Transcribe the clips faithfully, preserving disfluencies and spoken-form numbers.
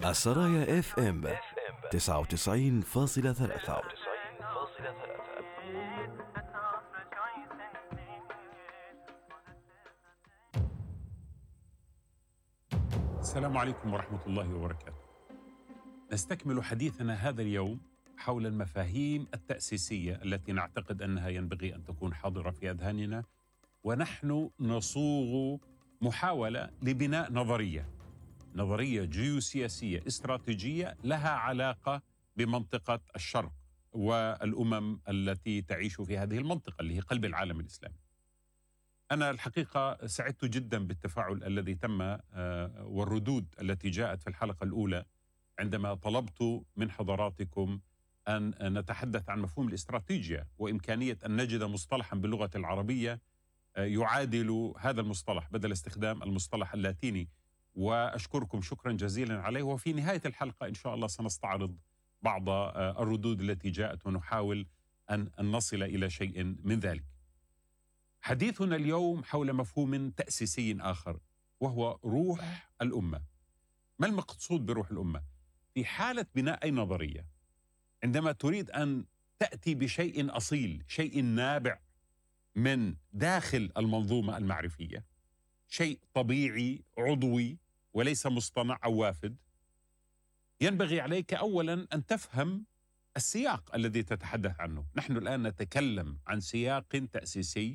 السرايا اف ام تسعة وتسعين فاصلة ثلاثة. السلام عليكم ورحمة الله وبركاته. نستكمل حديثنا هذا اليوم حول المفاهيم التأسيسية التي نعتقد أنها ينبغي أن تكون حاضرة في أذهاننا، ونحن نصوغ محاولة لبناء نظرية نظرية جيوسياسية استراتيجية لها علاقة بمنطقة الشرق والأمم التي تعيش في هذه المنطقة اللي هي قلب العالم الإسلامي. أنا الحقيقة سعدت جدا بالتفاعل الذي تم والردود التي جاءت في الحلقة الأولى عندما طلبت من حضراتكم أن نتحدث عن مفهوم الاستراتيجية وإمكانية أن نجد مصطلحا باللغة العربية يعادل هذا المصطلح بدل استخدام المصطلح اللاتيني، وأشكركم شكرا جزيلا عليه. وفي نهاية الحلقة إن شاء الله سنستعرض بعض الردود التي جاءت ونحاول أن نصل إلى شيء من ذلك. حديثنا اليوم حول مفهوم تأسيسي آخر وهو روح الأمة. ما المقصود بروح الأمة؟ في حالة بناء أي نظرية، عندما تريد أن تأتي بشيء أصيل، شيء نابع من داخل المنظومة المعرفية، شيء طبيعي عضوي وليس مصطنع أو وافد، ينبغي عليك أولا أن تفهم السياق الذي تتحدث عنه. نحن الآن نتكلم عن سياق تأسيسي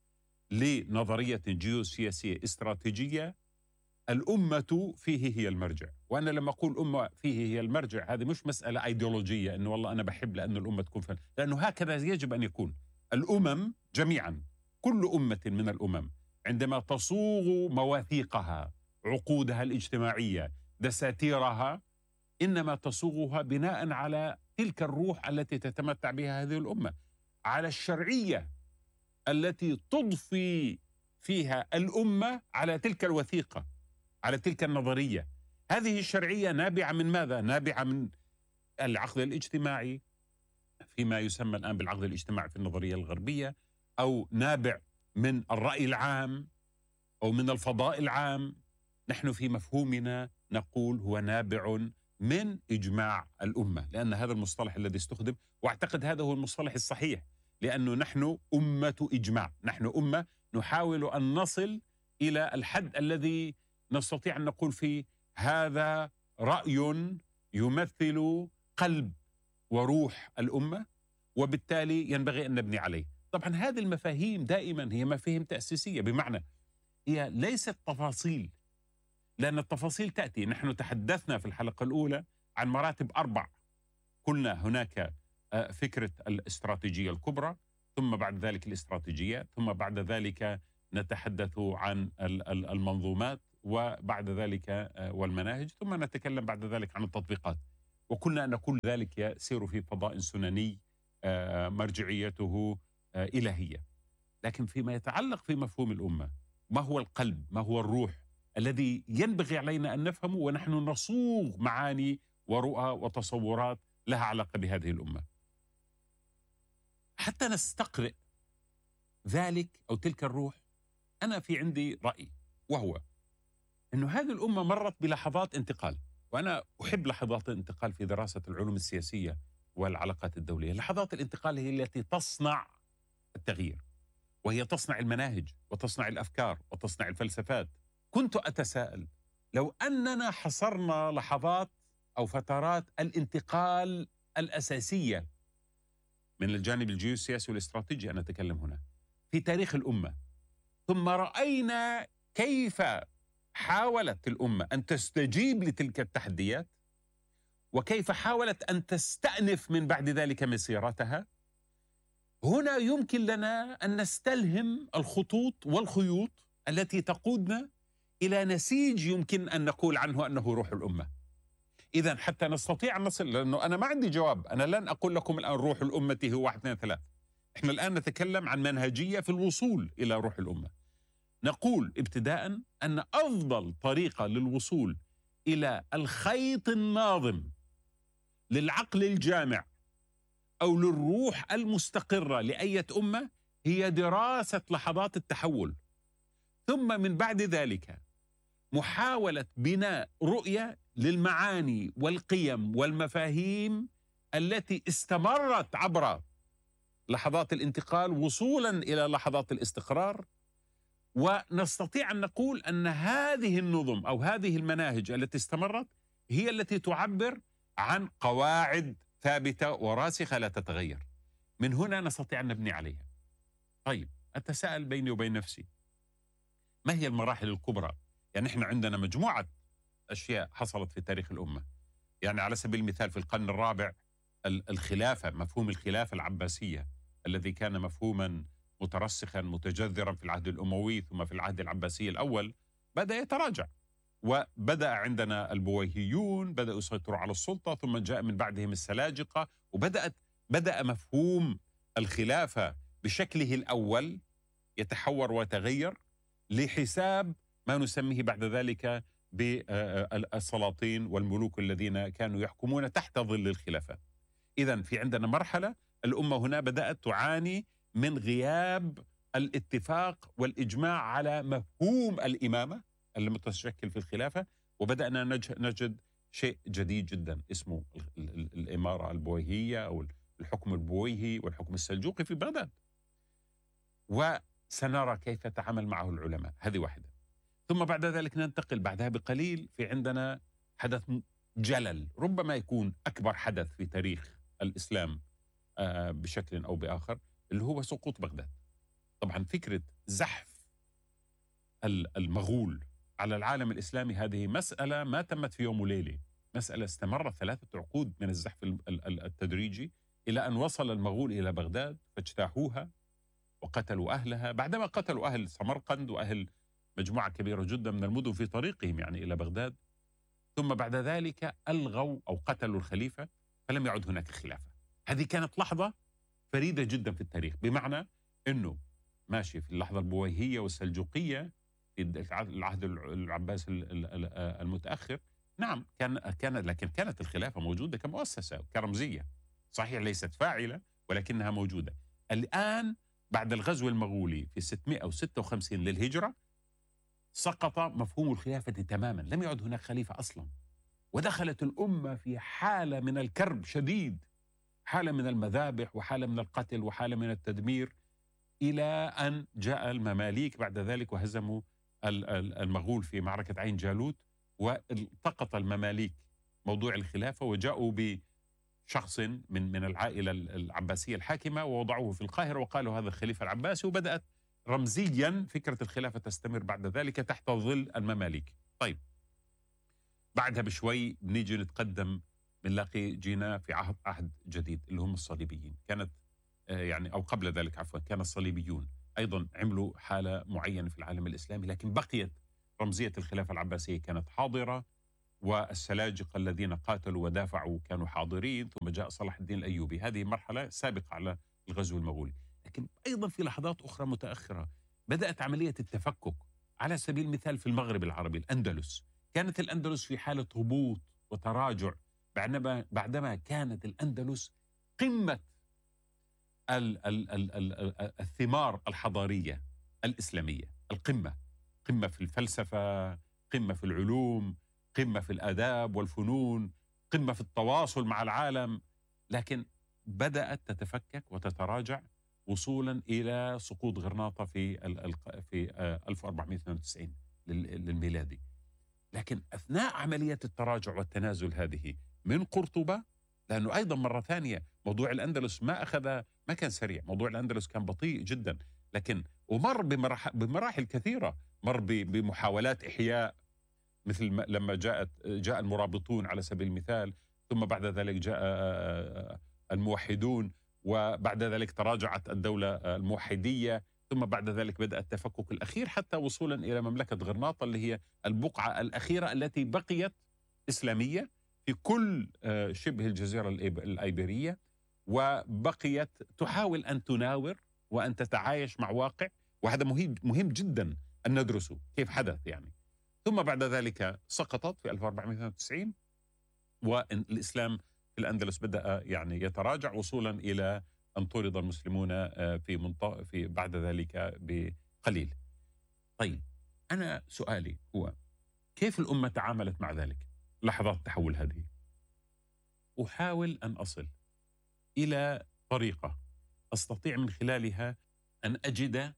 لنظرية جيوسياسية استراتيجية، الأمة فيه هي المرجع. وأنا لما أقول أمة فيه هي المرجع، هذه مش مسألة أيديولوجية أنه والله أنا بحب لأن الأمة تكون فن، لأنه هكذا يجب أن يكون. الأمم جميعا، كل أمة من الأمم عندما تصوغ مواثيقها، عقودها الاجتماعية، دساتيرها، إنما تصوغها بناء على تلك الروح التي تتمتع بها هذه الأمة، على الشرعية التي تضفي فيها الأمة على تلك الوثيقة، على تلك النظرية. هذه الشرعية نابعة من ماذا؟ نابعة من العقد الاجتماعي فيما يسمى الآن بالعقد الاجتماعي في النظرية الغربية، أو نابع من الرأي العام أو من الفضاء العام. نحن في مفهومنا نقول هو نابع من إجماع الأمة، لأن هذا المصطلح الذي استخدم، وأعتقد هذا هو المصطلح الصحيح، لأنه نحن أمة إجماع، نحن أمة نحاول أن نصل إلى الحد الذي نستطيع أن نقول فيه هذا رأي يمثل قلب وروح الأمة، وبالتالي ينبغي أن نبني عليه. طبعا هذه المفاهيم دائما هي مفاهيم تأسيسية، بمعنى هي ليست تفاصيل، لأن التفاصيل تأتي. نحن تحدثنا في الحلقة الأولى عن مراتب أربع، قلنا هناك فكرة الاستراتيجية الكبرى، ثم بعد ذلك الاستراتيجيات، ثم بعد ذلك نتحدث عن المنظومات، وبعد ذلك والمناهج، ثم نتكلم بعد ذلك عن التطبيقات. وكنا أن كل ذلك يسير في فضاء سنني مرجعيته إلهية. لكن فيما يتعلق في مفهوم الأمة، ما هو القلب، ما هو الروح الذي ينبغي علينا أن نفهمه ونحن نصوغ معاني ورؤى وتصورات لها علاقة بهذه الأمة. حتى نستقرئ ذلك أو تلك الروح، أنا في عندي رأي، وهو أنه هذه الأمة مرت بلحظات انتقال، وأنا أحب لحظات الانتقال في دراسة العلوم السياسية والعلاقات الدولية. لحظات الانتقال هي التي تصنع التغيير، وهي تصنع المناهج وتصنع الأفكار وتصنع الفلسفات. كنت أتساءل لو أننا حصرنا لحظات أو فترات الانتقال الأساسية من الجانب الجيوسياسي والاستراتيجي، أنا أتكلم هنا في تاريخ الأمة، ثم رأينا كيف حاولت الأمة أن تستجيب لتلك التحديات، وكيف حاولت أن تستأنف من بعد ذلك مسيرتها، هنا يمكن لنا أن نستلهم الخطوط والخيوط التي تقودنا إلى نسيج يمكن أن نقول عنه أنه روح الأمة. إذن حتى نستطيع أن نصل، لأنه أنا ما عندي جواب، أنا لن أقول لكم الآن روح الأمة هو واحد اثنين ثلاث. إحنا الآن نتكلم عن منهجية في الوصول إلى روح الأمة. نقول ابتداء أن أفضل طريقة للوصول إلى الخيط الناظم للعقل الجامع أو للروح المستقرة لأية أمة هي دراسة لحظات التحول، ثم من بعد ذلك محاولة بناء رؤية للمعاني والقيم والمفاهيم التي استمرت عبر لحظات الانتقال وصولا إلى لحظات الاستقرار. ونستطيع أن نقول أن هذه النظم أو هذه المناهج التي استمرت هي التي تعبر عن قواعد ثابتة وراسخة لا تتغير. من هنا نستطيع أن نبني عليها. طيب، أتساءل بيني وبين نفسي، ما هي المراحل الكبرى؟ يعني إحنا عندنا مجموعة أشياء حصلت في تاريخ الأمة. يعني على سبيل المثال في القرن الرابع الخلافة، مفهوم الخلافة العباسية الذي كان مفهوما مترسخا متجذرا في العهد الأموي ثم في العهد العباسي الأول، بدأ يتراجع، وبدأ عندنا البويهيون بدأوا يسيطروا على السلطة، ثم جاء من بعدهم السلاجقة، وبدأت بدأ مفهوم الخلافة بشكله الأول يتحور ويتغير لحساب ما نسميه بعد ذلك بالسلاطين والملوك الذين كانوا يحكمون تحت ظل الخلافة. إذن في عندنا مرحلة الأمة هنا بدأت تعاني من غياب الاتفاق والإجماع على مفهوم الإمامة المتشكل في الخلافة، وبدأنا نجد شيء جديد جدا اسمه الإمارة البويهية أو الحكم البويهي والحكم السلجوقي في بغداد، وسنرى كيف تعامل معه العلماء. هذه واحدة. ثم بعد ذلك ننتقل بعدها بقليل في عندنا حدث جلل ربما يكون أكبر حدث في تاريخ الإسلام بشكل أو بآخر، اللي هو سقوط بغداد. طبعا فكرة زحف المغول على العالم الإسلامي هذه مسألة ما تمت في يوم وليلة، مسألة استمرت ثلاثة عقود من الزحف التدريجي إلى أن وصل المغول إلى بغداد فاجتاحوها وقتلوا أهلها، بعدما قتلوا أهل سمرقند وأهل مجموعة كبيرة جدا من المدن في طريقهم يعني إلى بغداد. ثم بعد ذلك ألغوا أو قتلوا الخليفة، فلم يعد هناك خلافة. هذه كانت لحظة فريدة جدا في التاريخ، بمعنى أنه ماشي في اللحظة البويهية والسلجوقية في العهد العباسي المتأخر، نعم كان كان لكن كانت الخلافة موجودة كمؤسسة كرمزية، صحيح ليست فاعلة ولكنها موجودة. الآن بعد الغزو المغولي في ستمائة وستة وخمسين للهجرة سقط مفهوم الخلافة تماما، لم يعد هناك خليفة أصلا، ودخلت الأمة في حالة من الكرب شديد، حالة من المذابح وحالة من القتل وحالة من التدمير، إلى أن جاء المماليك بعد ذلك وهزموا المغول في معركة عين جالوت، والتقط المماليك موضوع الخلافة وجاءوا بشخص من من العائلة العباسية الحاكمة ووضعوه في القاهرة وقالوا هذا الخليفة العباسي، وبدأت رمزيا فكرة الخلافة تستمر بعد ذلك تحت ظل المماليك. طيب بعدها بشوي بنيجي نتقدم بنلاقي جينا في عهد عهد جديد اللي هم الصليبيين. كانت يعني أو قبل ذلك عفوا كان الصليبيون أيضا عملوا حالة معينة في العالم الإسلامي، لكن بقيت رمزية الخلافة العباسية كانت حاضرة، والسلاجقة الذين قاتلوا ودافعوا كانوا حاضرين، ثم جاء صلاح الدين الأيوبي. هذه مرحلة سابقة على الغزو المغولي. لكن أيضا في لحظات أخرى متأخرة بدأت عملية التفكك. على سبيل المثال في المغرب العربي الأندلس، كانت الأندلس في حالة هبوط وتراجع بعدما بعدما كانت الأندلس قمة ال ال ال ال الثمار الحضارية الإسلامية، القمة، قمة في الفلسفة، قمة في العلوم، قمة في الآداب والفنون، قمة في التواصل مع العالم. لكن بدأت تتفكك وتتراجع وصولا إلى سقوط غرناطة في في ألف وأربعمائة واثنين وتسعين للميلادي. لكن أثناء عملية التراجع والتنازل هذه من قرطبة، لأنه أيضا مرة ثانية موضوع الأندلس ما أخذ ما كان سريع، موضوع الأندلس كان بطيء جدا، لكن ومر بمراحل, بمراحل كثيرة، مر بمحاولات إحياء مثل لما جاءت جاء المرابطون على سبيل المثال، ثم بعد ذلك جاء الموحدون، وبعد ذلك تراجعت الدولة الموحدية، ثم بعد ذلك بدأ التفكك الأخير حتى وصولا إلى مملكة غرناطة اللي هي البقعة الأخيرة التي بقيت إسلامية في كل شبه الجزيرة الأيبيرية، وبقيت تحاول أن تناور وأن تتعايش مع واقع. وهذا مهم مهم جدا أن ندرسه كيف حدث يعني. ثم بعد ذلك سقطت في ألف وأربعمائة واثنين وتسعين، والإسلام في الأندلس بدأ يعني يتراجع وصولا إلى أن طرد المسلمون في منطقة في بعد ذلك بقليل. طيب أنا سؤالي هو كيف الأمة تعاملت مع ذلك لحظات التحول هذه؟ أحاول أن أصل إلى طريقة أستطيع من خلالها أن أجد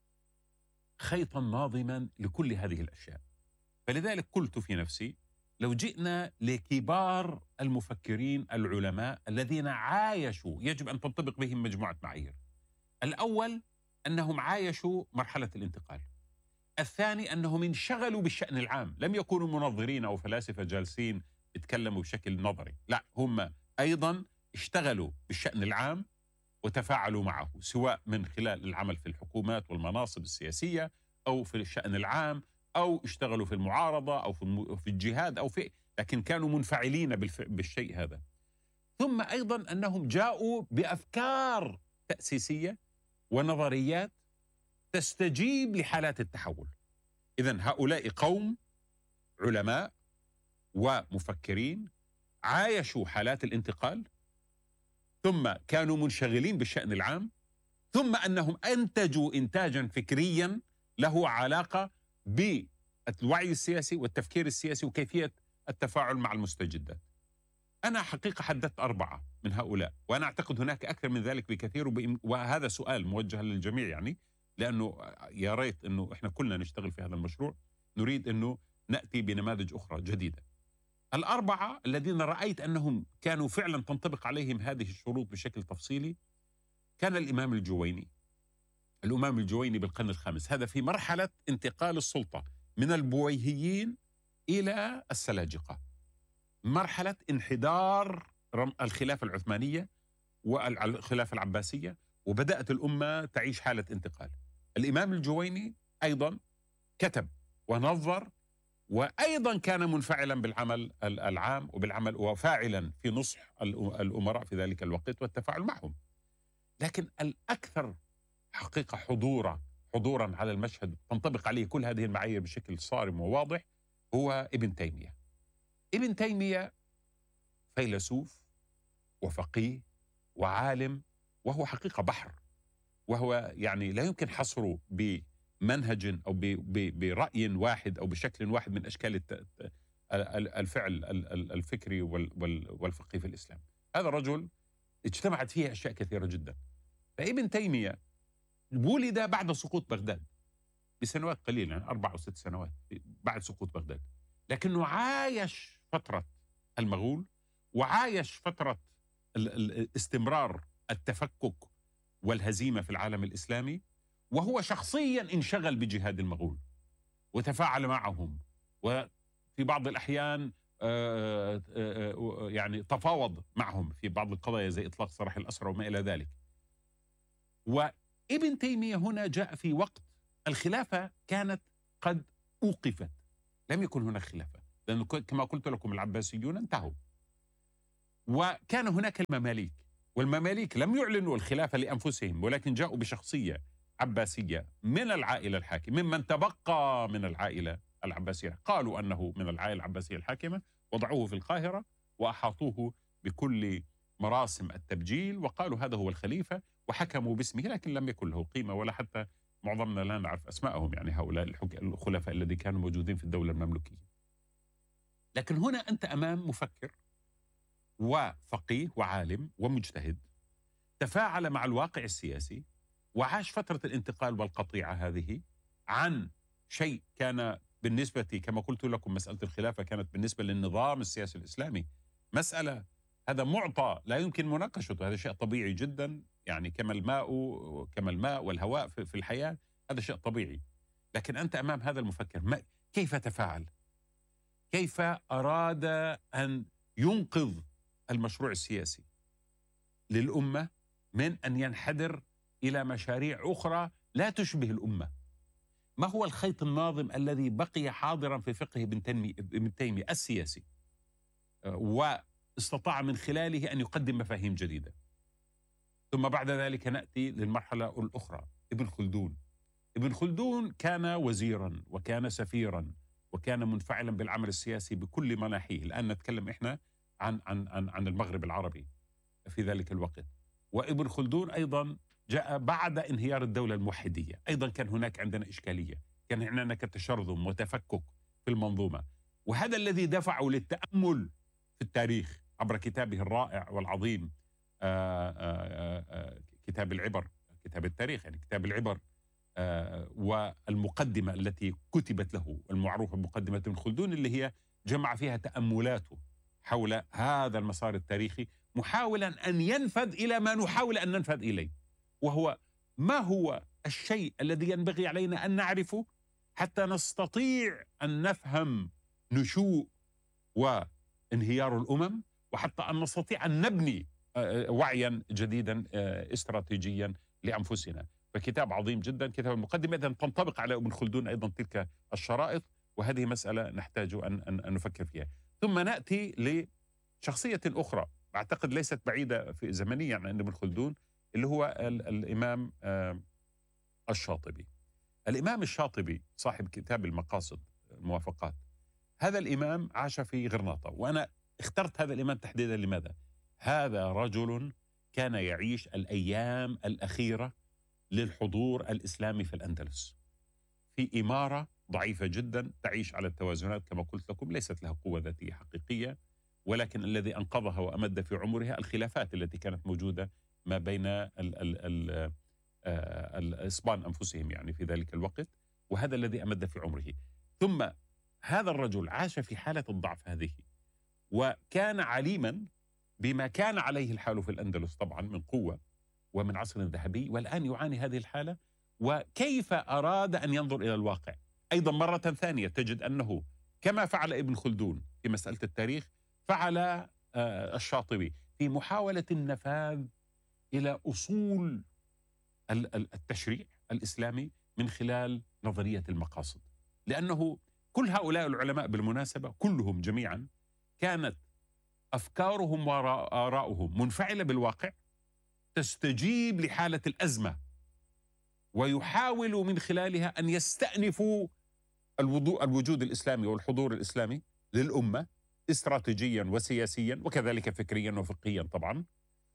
خيطا ناظما لكل هذه الأشياء. فلذلك قلت في نفسي لو جئنا لكبار المفكرين العلماء الذين عايشوا، يجب أن تنطبق بهم مجموعة معايير. الأول أنهم عايشوا مرحلة الانتقال. الثاني أنهم انشغلوا بالشأن العام، لم يكونوا منظرين أو فلاسفة جالسين يتكلموا بشكل نظري، لا، هم أيضا اشتغلوا بالشأن العام وتفاعلوا معه، سواء من خلال العمل في الحكومات والمناصب السياسية أو في الشأن العام، أو اشتغلوا في المعارضة أو في في الجهاد أو في، لكن كانوا منفعلين بالشيء هذا. ثم أيضا أنهم جاءوا بأفكار تأسيسية ونظريات تستجيب لحالات التحول. إذن هؤلاء قوم علماء ومفكرين عايشوا حالات الانتقال، ثم كانوا منشغلين بالشأن العام، ثم أنهم أنتجوا إنتاجا فكريا له علاقة بالوعي السياسي والتفكير السياسي وكيفية التفاعل مع المستجدات. أنا حقيقة حددت أربعة من هؤلاء، وأنا أعتقد هناك أكثر من ذلك بكثير، وهذا سؤال موجه للجميع، يعني لأنه يا ريت أنه إحنا كلنا نشتغل في هذا المشروع، نريد أنه نأتي بنماذج أخرى جديدة. الأربعة الذين رأيت أنهم كانوا فعلا تنطبق عليهم هذه الشروط بشكل تفصيلي كان الإمام الجويني. الإمام الجويني بالقرن الخامس، هذا في مرحلة انتقال السلطة من البويهيين إلى السلاجقة، مرحلة انحدار الخلافة العثمانية والخلافة العباسية، وبدأت الأمة تعيش حالة انتقال. الإمام الجويني أيضا كتب ونظر، وأيضا كان منفعلا بالعمل العام وبالعمل وفاعلا في نصح الأمراء في ذلك الوقت والتفاعل معهم. لكن الأكثر حقيقة حضورا حضورا على المشهد تنطبق عليه كل هذه المعايير بشكل صارم وواضح هو ابن تيمية. ابن تيمية فيلسوف وفقيه وعالم، وهو حقيقة بحر، وهو يعني لا يمكن حصره بمنهج أو برأي واحد أو بشكل واحد من أشكال الفعل الفكري والفقهي في الإسلام. هذا الرجل اجتمعت فيه أشياء كثيرة جدا. فابن تيمية ولد بعد سقوط بغداد بسنوات قليلة، يعني أربع أو ست سنوات بعد سقوط بغداد، لكنه عايش فترة المغول، وعايش فترة الاستمرار التفكك والهزيمة في العالم الإسلامي، وهو شخصيا انشغل بجهاد المغول وتفاعل معهم، وفي بعض الأحيان يعني تفاوض معهم في بعض القضايا زي إطلاق سراح الأسرى وما إلى ذلك. وابن تيمية هنا جاء في وقت الخلافة كانت قد أوقفت، لم يكن هناك خلافة، لأنه كما قلت لكم العباسيون انتهوا، وكان هناك المماليك، والمماليك لم يعلنوا الخلافة لأنفسهم، ولكن جاءوا بشخصية عباسية من العائلة الحاكمة، ممن تبقى من العائلة العباسية، قالوا أنه من العائلة العباسية الحاكمة، وضعوه في القاهرة وأحاطوه بكل مراسم التبجيل، وقالوا هذا هو الخليفة، وحكموا باسمه، لكن لم يكن له قيمة، ولا حتى معظمنا لا نعرف أسماءهم، يعني هؤلاء الخلفاء الذين كانوا موجودين في الدولة المملوكية. لكن هنا أنت أمام مفكر وفقيه وعالم ومجتهد تفاعل مع الواقع السياسي، وعاش فترة الانتقال والقطيعة هذه عن شيء كان بالنسبة كما قلت لكم، مسألة الخلافة كانت بالنسبة للنظام السياسي الإسلامي مسألة، هذا معطى لا يمكن مناقشته، هذا شيء طبيعي جدا، يعني كما الماء كما الماء والهواء في الحياة، هذا شيء طبيعي. لكن أنت أمام هذا المفكر كيف تفاعل؟ كيف أراد أن ينقذ المشروع السياسي للأمة من أن ينحدر إلى مشاريع أخرى لا تشبه الأمة؟ ما هو الخيط الناظم الذي بقي حاضرا في فقه ابن تيمية السياسي، واستطاع من خلاله أن يقدم مفاهيم جديدة؟ ثم بعد ذلك نأتي للمرحلة الأخرى، ابن خلدون. ابن خلدون كان وزيرا وكان سفيرا وكان منفعلا بالعمل السياسي بكل مناحيه. الآن نتكلم إحنا عن عن عن عن المغرب العربي في ذلك الوقت. وابن خلدون أيضا جاء بعد انهيار الدولة الموحدية، أيضا كان هناك عندنا إشكالية، كان هناك تشرذم وتفكك في المنظومة، وهذا الذي دفعه للتأمل في التاريخ عبر كتابه الرائع والعظيم آآ آآ آآ كتاب العبر، كتاب التاريخ يعني كتاب العبر، والمقدمة التي كتبت له المعروفة بمقدمة ابن خلدون، اللي هي جمع فيها تأملاته حول هذا المسار التاريخي، محاولا أن ينفذ إلى ما نحاول أن ننفذ إليه، وهو ما هو الشيء الذي ينبغي علينا أن نعرفه حتى نستطيع أن نفهم نشوء وانهيار الأمم، وحتى أن نستطيع أن نبني وعيا جديدا استراتيجيا لأنفسنا. فكتاب عظيم جدا، كتاب المقدمة، إذن تنطبق على ابن خلدون أيضا تلك الشرائط، وهذه مسألة نحتاج أن, أن, أن نفكر فيها. ثم نأتي لشخصية أخرى أعتقد ليست بعيدة في زمنيا عن ابن خلدون، اللي هو ال الإمام الشاطبي. الإمام الشاطبي صاحب كتاب المقاصد الموافقات، هذا الإمام عاش في غرناطة، وأنا اخترت هذا الإمام تحديدا لماذا؟ هذا رجل كان يعيش الأيام الأخيرة للحضور الإسلامي في الأندلس، في إمارة ضعيفة جدا تعيش على التوازنات كما قلت لكم، ليست لها قوة ذاتية حقيقية، ولكن الذي أنقذها وأمد في عمرها الخلافات التي كانت موجودة ما بين ال ال ال الإسبان أنفسهم يعني في ذلك الوقت، وهذا الذي أمد في عمره. ثم هذا الرجل عاش في حالة الضعف هذه، وكان عليما بما كان عليه الحال في الأندلس طبعا من قوة ومن عصر ذهبي، والآن يعاني هذه الحالة، وكيف أراد أن ينظر إلى الواقع. أيضا مرة ثانية تجد أنه كما فعل ابن خلدون في مسألة التاريخ، فعل الشاطبي في محاولة النفاذ إلى أصول التشريع الإسلامي من خلال نظرية المقاصد، لأنه كل هؤلاء العلماء بالمناسبة كلهم جميعا كانت أفكارهم وآراؤهم منفعلة بالواقع، تستجيب لحالة الأزمة، ويحاولوا من خلالها أن يستأنفوا الوجود الإسلامي والحضور الإسلامي للأمة استراتيجيا وسياسيا وكذلك فكريا وفقهيا طبعا،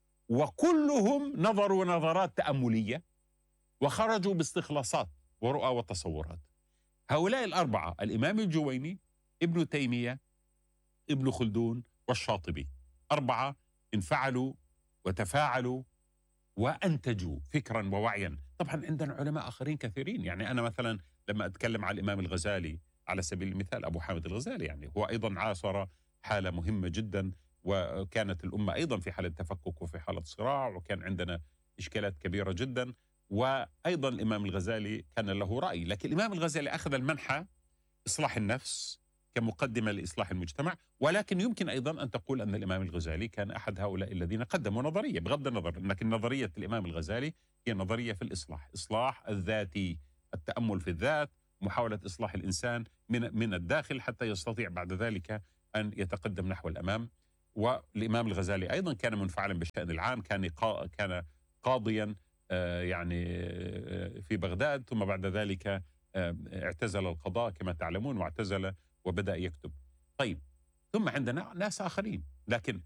وكلهم نظروا نظرات تأملية وخرجوا باستخلاصات ورؤى وتصورات. هؤلاء الأربعة، الإمام الجويني، ابن تيمية، ابن خلدون، والشاطبي، أربعة انفعلوا وتفاعلوا وأنتجوا فكرا ووعيا. طبعا عندنا علماء آخرين كثيرين، يعني أنا مثلا لما أتكلم عن الإمام الغزالي على سبيل المثال، أبو حامد الغزالي، يعني هو أيضا عاصر حالة مهمة جدا، وكانت الأمة أيضا في حالة تفكك وفي حالة صراع، وكان عندنا إشكالات كبيرة جدا، وأيضا الإمام الغزالي كان له رأي، لكن الإمام الغزالي أخذ المنحى إصلاح النفس كمقدمة لإصلاح المجتمع. ولكن يمكن أيضا أن تقول أن الإمام الغزالي كان أحد هؤلاء الذين قدموا نظرية، بغض النظر، لكن نظرية الإمام الغزالي هي نظرية في الإصلاح، إصلاح الذاتي، التأمل في الذات، محاولة إصلاح الإنسان من من الداخل حتى يستطيع بعد ذلك أن يتقدم نحو الأمام. والإمام الغزالي أيضا كان منفعلا بالشأن العام، كان كان قاضيا يعني في بغداد، ثم بعد ذلك اعتزل القضاء كما تعلمون، واعتزل وبدأ يكتب. طيب، ثم عندنا ناس آخرين، لكن